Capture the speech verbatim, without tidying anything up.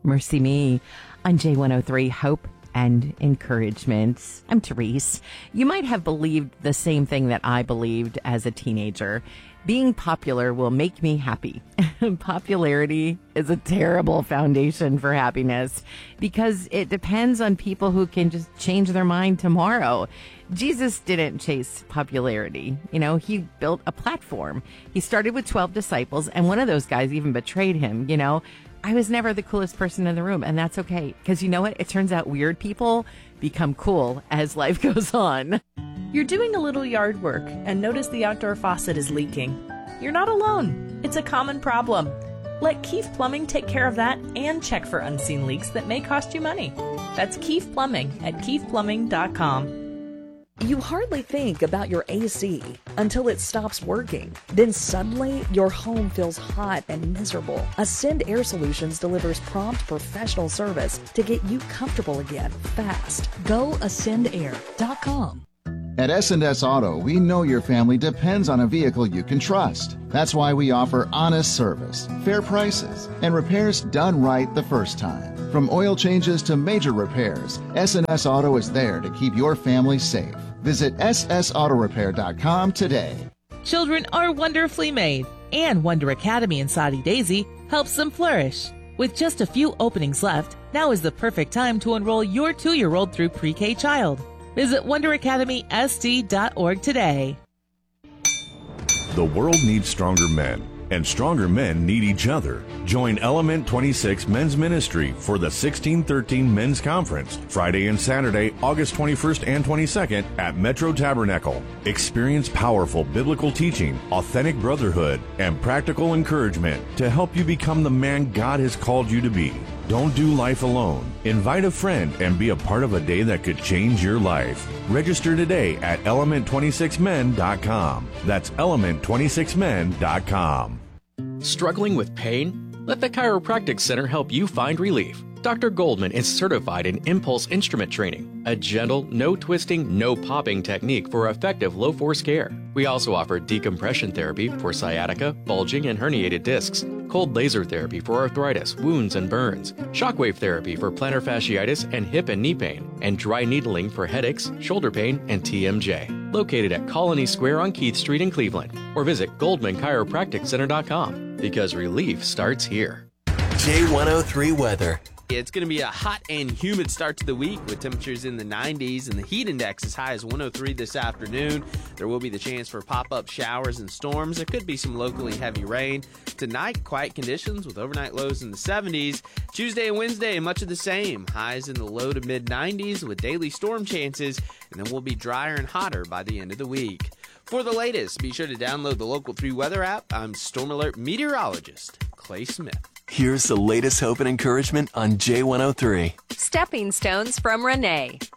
Mercy Me on J one oh three, Hope and Encouragement. I'm Therese. You might have believed the same thing that I believed as a teenager. Being popular will make me happy. Popularity is a terrible foundation for happiness because it depends on people who can just change their mind tomorrow. Jesus didn't chase popularity. You know, he built a platform. He started with twelve disciples, and one of those guys even betrayed him. You know, I was never the coolest person in the room, and that's okay. Because you know what? It turns out weird people become cool as life goes on. You're doing a little yard work and notice the outdoor faucet is leaking. You're not alone. It's a common problem. Let Keefe Plumbing take care of that and check for unseen leaks that may cost you money. That's Keefe Plumbing at keefe plumbing dot com. You hardly think about your A C until it stops working. Then suddenly, your home feels hot and miserable. Ascend Air Solutions delivers prompt professional service to get you comfortable again fast. Go ascend air dot com. At S and S Auto, we know your family depends on a vehicle you can trust. That's why we offer honest service, fair prices, and repairs done right the first time. From oil changes to major repairs, S and S Auto is there to keep your family safe. Visit S S auto repair dot com today. Children are wonderfully made, and Wonder Academy in Soddy Daisy helps them flourish. With just a few openings left, now is the perfect time to enroll your two-year-old through pre-K child. Visit wonder academy s d dot org today. The world needs stronger men, and stronger men need each other. Join Element twenty-six Men's Ministry for the sixteen thirteen Men's Conference, Friday and Saturday, August twenty-first and twenty-second at Metro Tabernacle. Experience powerful biblical teaching, authentic brotherhood, and practical encouragement to help you become the man God has called you to be. Don't do life alone. Invite a friend and be a part of a day that could change your life. Register today at element twenty-six men dot com. That's element twenty-six men dot com. Struggling with pain? Let the Chiropractic Center help you find relief. Doctor Goldman is certified in impulse instrument training, a gentle, no twisting, no popping technique for effective low-force care. We also offer decompression therapy for sciatica, bulging, and herniated discs, cold laser therapy for arthritis, wounds, and burns, shockwave therapy for plantar fasciitis and hip and knee pain, and dry needling for headaches, shoulder pain, and T M J. Located at Colony Square on Keith Street in Cleveland, or visit goldman chiropractic center dot com, because relief starts here. J one oh three weather. It's going to be a hot and humid start to the week with temperatures in the nineties and the heat index as high as one oh three this afternoon. There will be the chance for pop-up showers and storms. There could be some locally heavy rain. Tonight, quiet conditions with overnight lows in the seventies. Tuesday and Wednesday, much of the same. Highs in the low to mid nineties with daily storm chances, and then we'll be drier and hotter by the end of the week. For the latest, be sure to download the Local three Weather app. I'm Storm Alert meteorologist Clay Smith. Here's the latest hope and encouragement on J one oh three. Stepping stones from Renee.